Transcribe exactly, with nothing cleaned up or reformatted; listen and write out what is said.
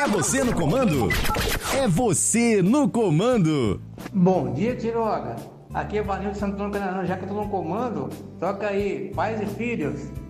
É você no comando? É você no comando. Bom dia, Tiroga. Aqui é Vanildo Santana Canarão. Já que eu tô no comando, toca aí, Pais e Filhos.